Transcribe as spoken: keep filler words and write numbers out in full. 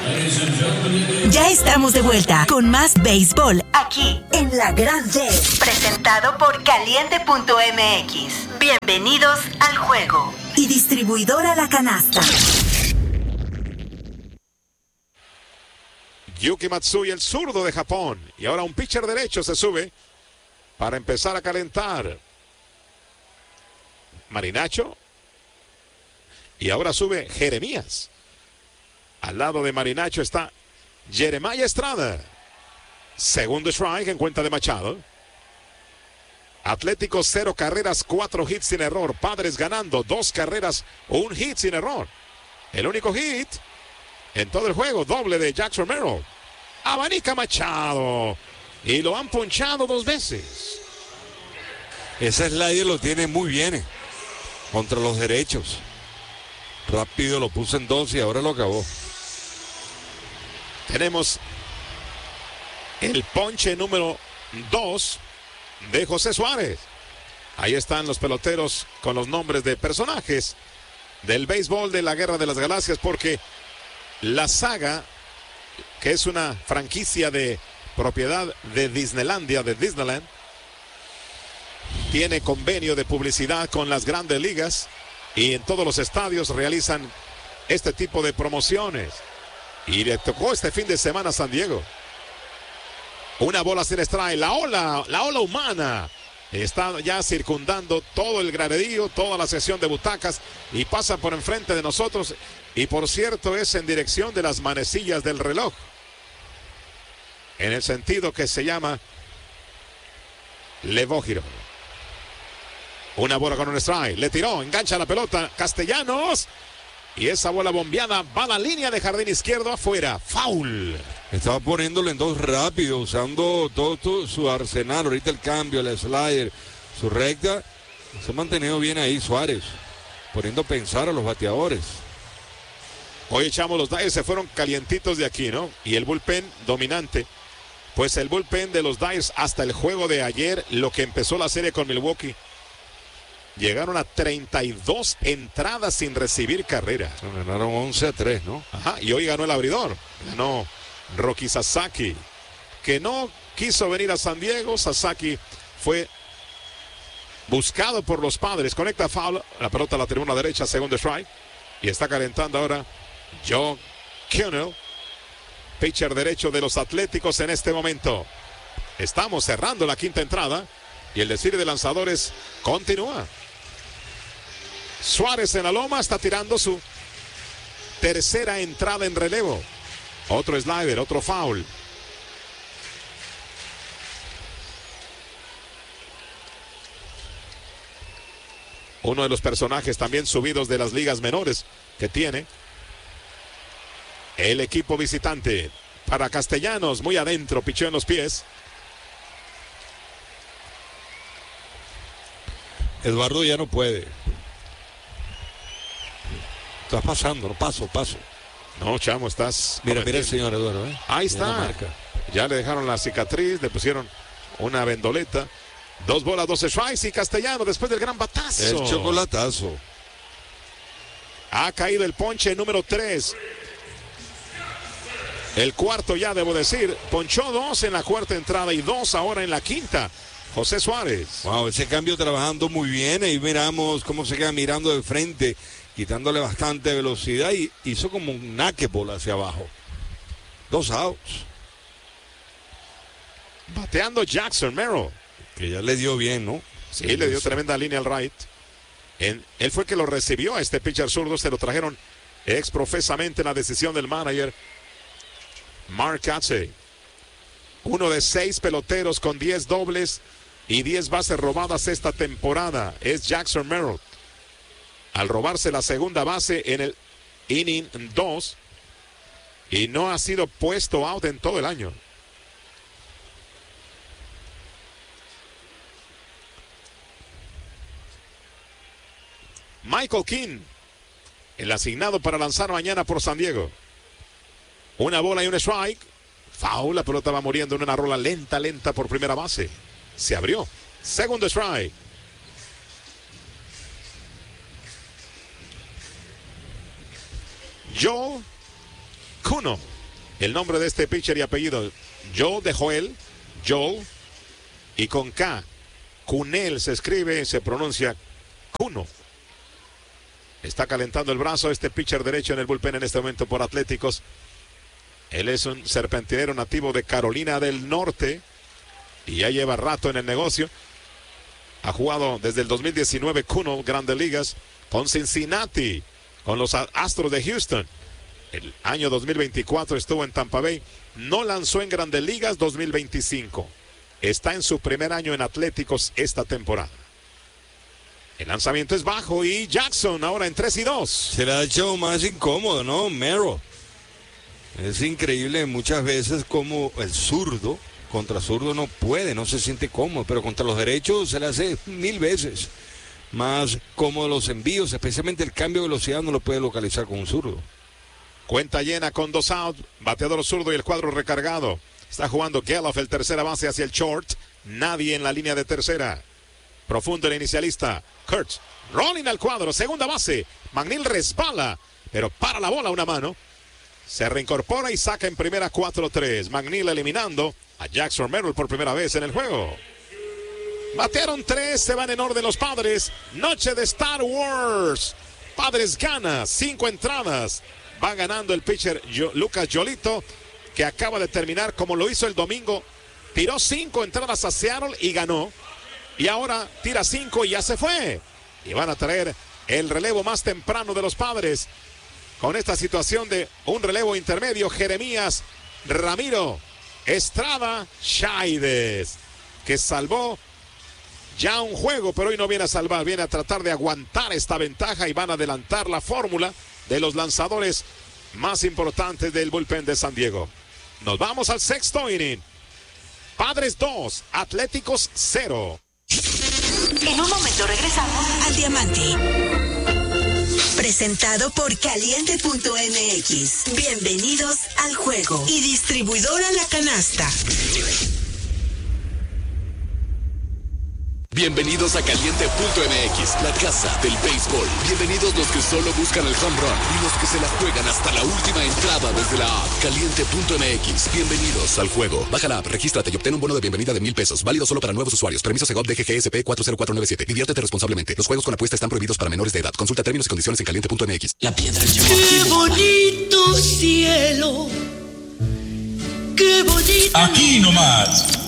Ya estamos de vuelta con más béisbol aquí en La Gran D, presentado por Caliente punto M X. Bienvenidos al juego. Y distribuidora La Canasta. Yuki Matsui, el zurdo de Japón. Y ahora un pitcher derecho se sube para empezar a calentar. Marinacho. Y ahora sube Jeremías. Al lado de Marinacho está Jeremiah Estrada. Segundo strike en cuenta de Machado. Atlético cero carreras, cuatro hits sin error. Padres ganando dos carreras, un hit sin error. El único hit en todo el juego, doble de Jackson Merrill. Abanica Machado. Y lo han ponchado dos veces. Ese slider lo tiene muy bien eh, contra los derechos. Rápido lo puso en dos y ahora lo acabó. Tenemos el ponche número dos de José Suárez. Ahí están los peloteros con los nombres de personajes del béisbol de la Guerra de las Galaxias, porque la saga, que es una franquicia de propiedad de Disneylandia, de Disneyland, tiene convenio de publicidad con las grandes ligas y en todos los estadios realizan este tipo de promociones. Y le tocó este fin de semana a San Diego. Una bola sin strike, la ola, la ola humana está ya circundando todo el graderío, toda la sección de butacas y pasa por enfrente de nosotros. Y por cierto es en dirección de las manecillas del reloj, en el sentido que se llama Levógiro. Una bola con un strike, le tiró, engancha la pelota Castellanos. Y esa bola bombeada va a la línea de jardín izquierdo afuera. Foul. Estaba poniéndolo en dos rápido, usando todo, todo su arsenal. Ahorita el cambio, el slider, su recta. Se ha mantenido bien ahí Suárez, poniendo a pensar a los bateadores. Hoy echamos los Dyers, se fueron calientitos de aquí, ¿no? Y el bullpen dominante. Pues el bullpen de los Dyers hasta el juego de ayer, lo que empezó la serie con Milwaukee, llegaron a treinta y dos entradas sin recibir carrera. Se ganaron once a tres, ¿no? Ajá, y hoy ganó el abridor. Ganó Roki Sasaki, que no quiso venir a San Diego. Sasaki fue buscado por los Padres. Conecta foul, la pelota a la tribuna derecha, segundo strike. Y está calentando ahora Joe Kuhnel, pitcher derecho de los Atléticos en este momento. Estamos cerrando la quinta entrada y el desfile de lanzadores continúa. Suárez en la loma está tirando su tercera entrada en relevo. Otro slider, otro foul. Uno de los personajes también subidos de las ligas menores que tiene el equipo visitante. Para Castellanos, muy adentro, pichó en los pies. Eduardo ya no puede. Estás pasando, no paso, paso. No, chamo, estás... Mira, mira el señor Eduardo, ¿eh? Ahí está. Ya le dejaron la cicatriz, le pusieron una vendoleta. Dos bolas, dos strikes y Castellano después del gran batazo. El chocolatazo. Ha caído el ponche número tres. El cuarto ya, debo decir. Ponchó dos en la cuarta entrada y dos ahora en la quinta. José Suárez. Wow, ese cambio trabajando muy bien. Ahí miramos cómo se queda mirando de frente, quitándole bastante velocidad y hizo como un knuckleball hacia abajo. Dos outs. Bateando Jackson Merrill, que ya le dio bien, ¿no? Sí, sí le dio tremenda línea al right. En, él fue el que lo recibió a este pitcher zurdo. Se lo trajeron exprofesamente la decisión del manager Mark Katze. Uno de seis peloteros con diez dobles y diez bases robadas esta temporada es Jackson Merrill. Al robarse la segunda base en el inning dos y no ha sido puesto out en todo el año. Michael King, el asignado para lanzar mañana por San Diego. Una bola y un strike. Foul, la pelota va muriendo en una rola lenta, lenta por primera base. Se abrió. Segundo strike. Joe Cuno. El nombre de este pitcher y apellido, Joel de Joel, Joel, y con K. Cunel se escribe, se pronuncia Cuno. Está calentando el brazo este pitcher derecho en el bullpen en este momento por Atléticos. Él es un serpentinero nativo de Carolina del Norte y ya lleva rato en el negocio. Ha jugado desde el dos mil diecinueve Cuno Grandes Ligas con Cincinnati, con los Astros de Houston. El año dos mil veinticuatro estuvo en Tampa Bay. No lanzó en Grandes Ligas dos mil veinticinco. Está en su primer año en Atléticos esta temporada. El lanzamiento es bajo y Jackson ahora en tres y dos. Se le ha hecho más incómodo, ¿no? Merrill. Es increíble muchas veces como el zurdo, contra zurdo no puede, no se siente cómodo, pero contra los derechos se le hace mil veces más cómodo los envíos, especialmente el cambio de velocidad no lo puede localizar con un zurdo. Cuenta llena con dos outs, bateador zurdo y el cuadro recargado. Está jugando Geloff, el tercera base hacia el short. Nadie en la línea de tercera. Profundo el inicialista. Kurtz, rolling al cuadro, segunda base. McNeil respala, pero para la bola una mano. Se reincorpora y saca en primera cuatro tres. McNeil eliminando a Jackson Merrill por primera vez en el juego. Batearon tres, se van en orden los Padres. Noche de Star Wars. Padres gana, cinco entradas. Va ganando el pitcher Lucas Giolito, que acaba de terminar como lo hizo el domingo. Tiró cinco entradas a Seattle y ganó. Y ahora tira cinco y ya se fue. Y van a traer el relevo más temprano de los Padres. Con esta situación de un relevo intermedio, Jeremías Ramiro Estrada Chaides, que salvó ya un juego, pero hoy no viene a salvar, viene a tratar de aguantar esta ventaja y van a adelantar la fórmula de los lanzadores más importantes del bullpen de San Diego. Nos vamos al sexto inning. Padres dos, Atléticos cero. En un momento regresamos al Diamante. Presentado por Caliente punto M X. Bienvenidos al juego. Y distribuidora La Canasta. Bienvenidos a Caliente punto M X, la casa del béisbol. Bienvenidos los que solo buscan el home run y los que se la juegan hasta la última entrada desde la app. Caliente punto M X, bienvenidos al juego. Baja la app, regístrate y obtén un bono de bienvenida de mil pesos. Válido solo para nuevos usuarios. Permiso Segov D G G S P cuatro cero cuatro nueve siete. Diviértete responsablemente. Los juegos con apuesta están prohibidos para menores de edad. Consulta términos y condiciones en Caliente punto M X. La piedra ¡qué bonito cielo! ¡Qué bonito! Aquí nomás,